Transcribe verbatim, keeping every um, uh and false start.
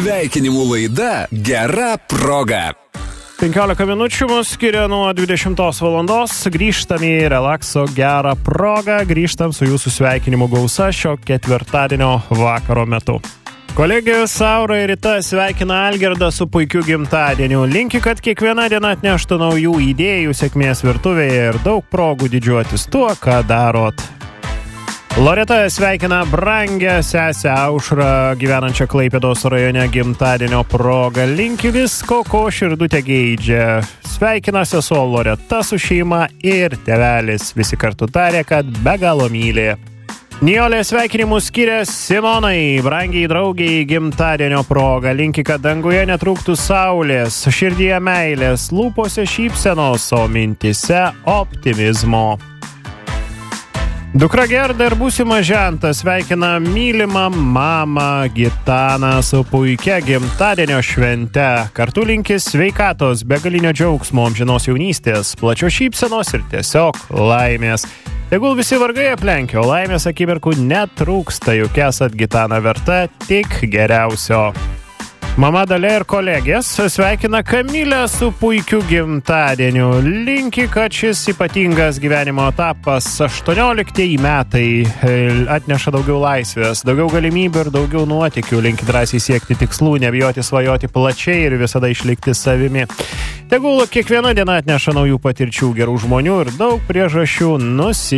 Sveikinimų laida Gera proga. penkiolika minučių mus skiria nuo dvidešimtos valandos. Grįžtam į relakso gerą progą. Grįžtam su jūsų sveikinimų gausa šio ketvirtadienio vakaro metu. Kolegė Saura ir Rita sveikina Algirdą su puikiu gimtadieniu. Linki, kad kiekviena diena atneštų naujų idėjų, sėkmės virtuvėje ir daug progų didžiuotis tuo, ką darot. Loreta sveikina brangę sesę Aušrą, gyvenančią Klaipėdos rajone gimtadienio proga. Linki visko, ko širdutė geidžia. Sveikina sesuo Loreta su šeima ir tėvelis. Visi kartu tarė, kad be galo myli. Nijolė sveikinimus skiria Simonai, brangiai draugiai gimtadienio proga. Linki, kad danguje netrūktų saulės, širdyje meilės, lūpose šypsenos, o mintise optimizmo. Dukra Gerda ir būsima žentą sveikina mylimą mamą Gitaną su puikia gimtadienio švente. Kartu linki sveikatos, begalinio džiaugsmo, amžinos jaunystės, plačios šypsenos ir tiesiog laimės. Tegul visi vargai aplenkia, o laimės akimirkų netrūksta, juk esat Gitana verta tik geriausio. Mama Dalia ir kolegės sveikina Kamilę su puikiu gimtadieniu. Linki, kad šis ypatingas gyvenimo etapas aštuonioliktieji metai atneša daugiau laisvės, daugiau galimybių ir daugiau nuotykių. Linki drąsiai siekti tikslų, nebijoti svajoti plačiai ir visada išlikti savimi. Tegul kiekviena diena atneša naujų patirčių, gerų žmonių ir daug priežasčių nusi